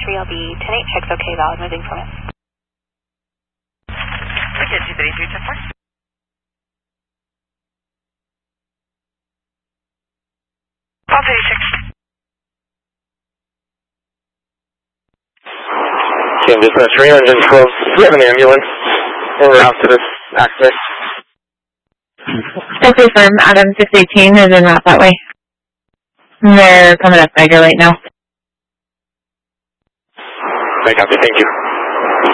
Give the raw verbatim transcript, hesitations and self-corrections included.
three, I'll be ten eight, checks okay, valid, moving from it. Okay, two thirty-three, check four. All thirty-six. Team Dispatch three, engine twelve, seven ambulance, en route to this accident. That's confirm, Adam six eighteen is en route that way. They're coming up Tiger Lake now. Thank you, thank you.